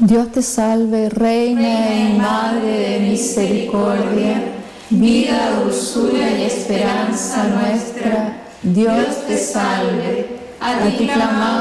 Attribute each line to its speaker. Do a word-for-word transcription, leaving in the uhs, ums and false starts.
Speaker 1: Dios te salve, Reina y Madre de misericordia, vida, dulzura y esperanza nuestra. Dios te salve. A ti clamamos